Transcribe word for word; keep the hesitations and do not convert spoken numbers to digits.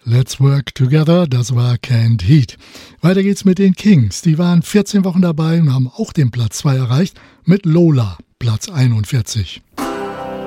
Let's Work Together, das war Canned Heat. Weiter geht's mit den Kings. Die waren vierzehn Wochen dabei und haben auch den Platz zwei erreicht mit Lola, Platz einundvierzig.